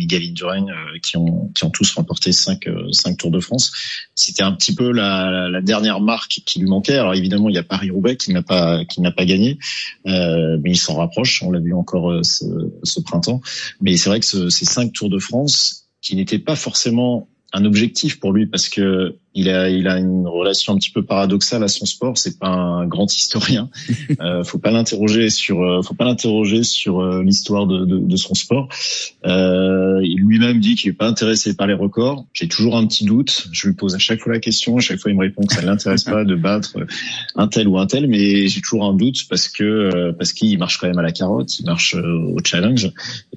Gavin Durand, qui ont tous remporté 5 Tours de France. C'était un petit peu la dernière marque qui lui manquait. Alors évidemment, il y a Paris-Roubaix qui n'a pas gagné, mais il s'en rapproche. On l'a vu encore ce printemps. Mais c'est vrai que ces 5 Tours de France, qui n'étaient pas forcément un objectif pour lui, parce que il a une relation un petit peu paradoxale à son sport. C'est pas un grand historien. Faut pas l'interroger sur l'histoire de son sport. Il lui-même dit qu'il est pas intéressé par les records. J'ai toujours un petit doute. Je lui pose à chaque fois la question. À chaque fois, il me répond que ça ne l'intéresse pas de battre un tel ou un tel, mais j'ai toujours un doute parce qu'il marche quand même à la carotte. Il marche au challenge,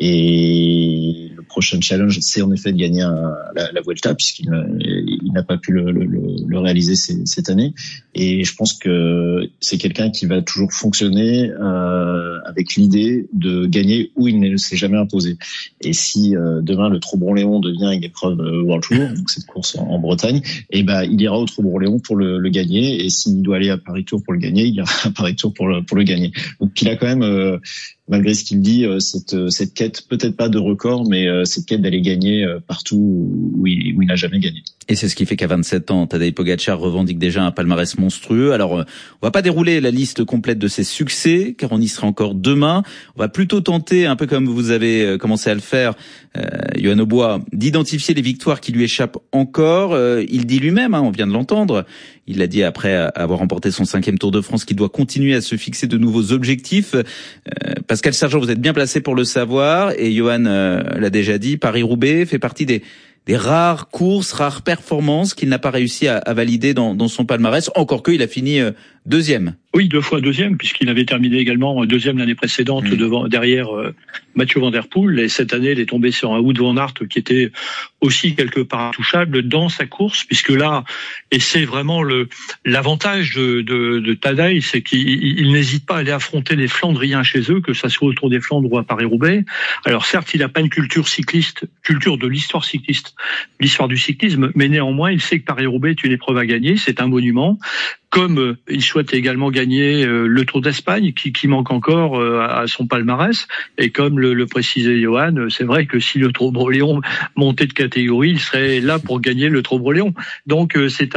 et le prochain challenge, c'est en effet de gagner la Vuelta, puisqu'il n'a pas pu le réaliser cette année. Et je pense que c'est quelqu'un qui va toujours fonctionner avec l'idée de gagner où il ne s'est jamais imposé. Et si demain le Trobron-Léon devient une épreuve World Tour, donc cette course en Bretagne, et il ira au Trobron-Léon pour le gagner. Et s'il doit aller à Paris-Tour pour le gagner, il ira à Paris-Tour pour le gagner. Donc il a quand même, malgré ce qu'il dit, cette quête, peut-être pas de record, mais cette quête d'aller gagner partout où il n'a jamais gagné. Et c'est ce qui fait qu'à 27 ans, Tadej Pogačar revendique déjà un palmarès monstrueux. Alors, on va pas dérouler la liste complète de ses succès, car on y sera encore demain. On va plutôt tenter, un peu comme vous avez commencé à le faire, Yoann Aubois, d'identifier les victoires qui lui échappent encore. Il dit lui-même, on vient de l'entendre, il l'a dit après avoir remporté son 5e Tour de France, qu'il doit continuer à se fixer de nouveaux objectifs. Pascal Sergent, vous êtes bien placé pour le savoir, et Yoann l'a déjà dit, Paris-Roubaix fait partie des rares courses, rares performances qu'il n'a pas réussi à valider dans son palmarès, encore qu'il a fini deuxième. Oui, 2 fois deuxième, puisqu'il avait terminé également deuxième l'année précédente derrière Mathieu Van Der Poel. Et cette année, il est tombé sur un Wout van Aert qui était aussi quelque part intouchable dans sa course, puisque là, et c'est vraiment l'avantage de Tadej, c'est qu'il n'hésite pas à aller affronter les Flandriens chez eux, que ça soit au Tour des Flandres ou à Paris-Roubaix. Alors certes, il n'a pas une culture de l'histoire cycliste, l'histoire du cyclisme, mais néanmoins, il sait que Paris-Roubaix est une épreuve à gagner, c'est un monument. Comme il souhaite également gagner le Tour d'Espagne, qui manque encore à son palmarès, et comme le précisait Yoann, c'est vrai que si le Trobron-Léon montait de catégorie, il serait là pour gagner le Trobron-Léon. Donc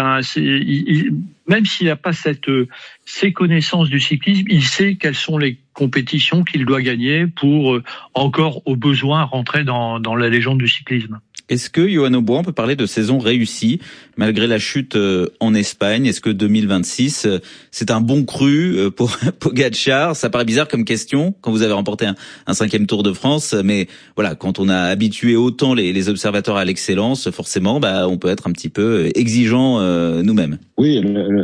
même s'il n'a pas ces connaissances du cyclisme, il sait quelles sont les compétitions qu'il doit gagner pour encore au besoin rentrer dans la légende du cyclisme. Est-ce que, Yoann Aubois, on peut parler de saison réussie malgré la chute en Espagne? Est-ce que 2026, c'est un bon cru pour Pogačar? Ça paraît bizarre comme question quand vous avez remporté un 5e Tour de France, mais voilà, quand on a habitué autant les observateurs à l'excellence, forcément, on peut être un petit peu exigeant nous-mêmes. Oui,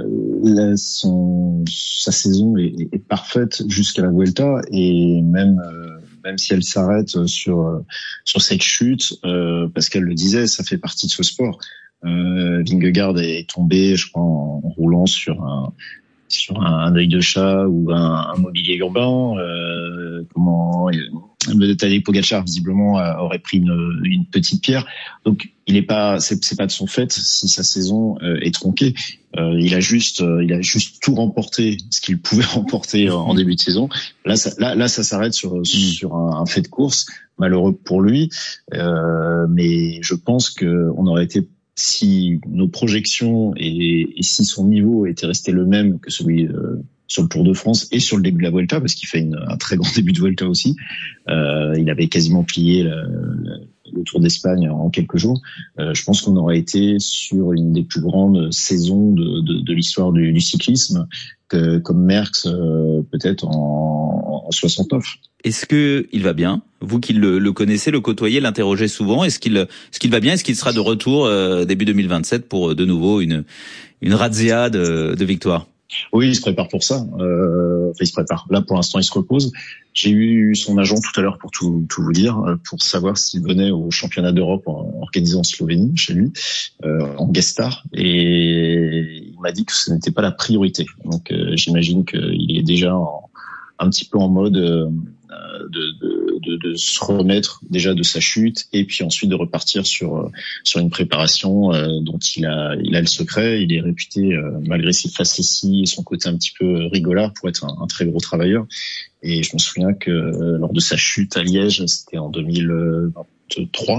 sa saison est parfaite jusqu'à la Vuelta, et même si elle s'arrête sur cette chute, parce qu'elle le disait, ça fait partie de ce sport. Vingegaard est tombé, je crois, en roulant sur un œil de chat ou un mobilier urbain. Tadej Pogačar visiblement aurait pris une petite pierre. Donc c'est pas de son fait si sa saison est tronquée. Il a juste tout remporté ce qu'il pouvait remporter en début de saison. Là ça s'arrête sur un fait de course, malheureux pour lui. Mais je pense que on aurait été, si nos projections et si son niveau était resté le même que celui sur le Tour de France et sur le début de la Vuelta, parce qu'il fait un très grand début de Vuelta aussi, il avait quasiment plié le Tour d'Espagne en quelques jours. Je pense qu'on aurait été sur une des plus grandes saisons de l'histoire du cyclisme, comme Merckx peut-être en 69. Est-ce que il va bien? Vous qui le connaissez, le côtoyez, l'interrogez souvent. Est-ce qu'il va bien? Est-ce qu'il sera de retour début 2027 pour de nouveau une razzia de victoire? Oui, il se prépare pour ça. Il se prépare. Là, pour l'instant, il se repose. J'ai eu son agent tout à l'heure pour tout vous dire, pour savoir s'il venait au championnat d'Europe organisé en Slovénie, chez lui, en guest star. Et il m'a dit que ce n'était pas la priorité. Donc, j'imagine qu'il est déjà un petit peu en mode de se remettre déjà de sa chute, et puis ensuite de repartir sur une préparation dont il a le secret. Il est réputé, malgré ses facéties et son côté un petit peu rigolard, pour être un très gros travailleur. Et je me souviens que lors de sa chute à Liège, c'était en 2023,